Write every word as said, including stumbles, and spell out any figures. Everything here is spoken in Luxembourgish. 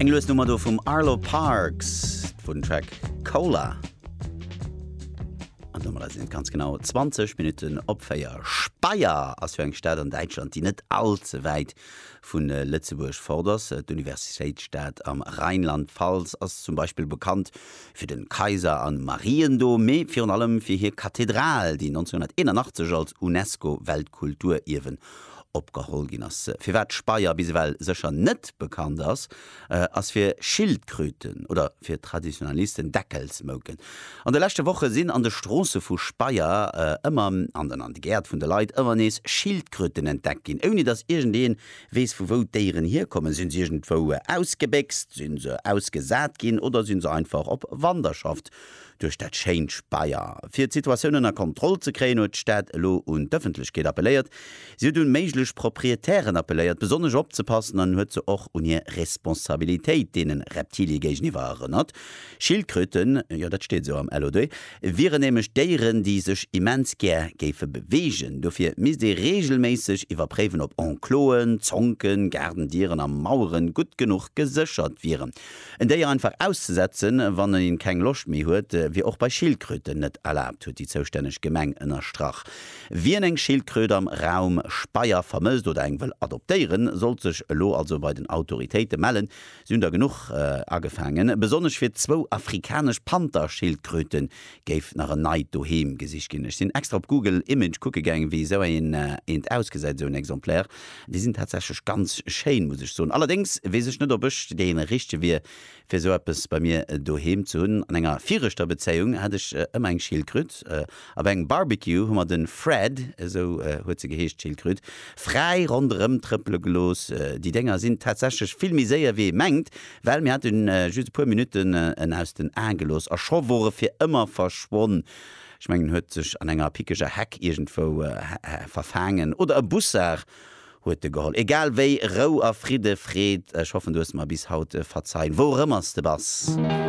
Eng Nummer do vum Arlo Parks vu den Track Cola. Nummer sind ganz genau zwanzig Minuten opfeier Speyer as eng Stadt an Deutschland, die net allzu weit vun äh, Lützeburg vorders. Äh, Universitätsstadt am Rheinland-Pfalz as zum Beispiel bekannt für den Kaiser an Mariendom, für allem für hier Kathedral, die neunzehnhunderteinundachtzig als UNESCO-Weltkulturerbe opgeholt gin ass. Fir wat Speyer biswell secher net bekannt ass, äh, ass fir Schildkröten oder fir Traditionalisten Deckelsmoken. An der letzte Woche sinn an der Strasse vu Speyer äh, immer an den an die Gerd vun der Leiit immer nees Schildkröten entdeckt gin. Oni dats irgenden wees vu wo deieren hier kommen, sind sie irgendwo ausgebext, sind se ausgesät gin oder sind se einfach op Wanderschaft durch dat Schein Speyer. Fir Situationen a Kontrolle ze kreen huet Stadt lo und d'Öffentlichkeit appelliert. Sie hun meiglech Proprietären appelliert, besonders opzepassen, an huet ze och un ihr Responsabilitéit denen Reptilien gegenüber hat. Schildkröten, ja dat steht so am L O D, wären nämlich deieren, die sech immens ger gefe bewegen. Dofir mis de regelmäßig iwwerpräven op Enkloen, Zonken, Gardendieren am Mauren gut genug gesichert wären. En déier einfach auszusetzen, wann er ihn kein Loch mehr huet, wie auch bei Schildkröten net erlaubt huet die zoustänneg Gemeng ënner Strach. Wie eng Schildkröt am Raum Speyer vermëst oder eng will adoptieren, soll sech lo also bei den Autoritäten mellen, sind da genug äh, angefangen. Besonders fir zwo afrikanisch Panther-Schildkröten geif nach Neid doheim gesicht gin. Ich sind extra op Google Image guckegegangen, wie so ein äh, ausgesetzt so ein Exemplar. Die sind tatsächlich ganz schön, muss ich so. Allerdings weiß ich nicht, ob ich den richte wie für so etwas bei mir äh, daheim zu tun. An einer vierter Beziehung hatte ich äh, immer ein Schildkröt, äh, aber ein Barbecue haben wir den Fred, so äh, hat sie geheischt Schildkröt, frei rundherum trippeln los. Äh, die Dinger sind tatsächlich viel mehr sehr wie mengt, weil wir hatten äh, just ein paar Minuten äh, aus den Angelos. Er schon wurde für immer verschwunden. Ich meine, hört sich an einer pikischer Heck irgendwo äh, verfangen oder ein Busser huet geholt. Egal wéi Rau a Friede Fred, ich hoffe, du hast mal bis haut äh, verzeihen. Wo rimmerst du was?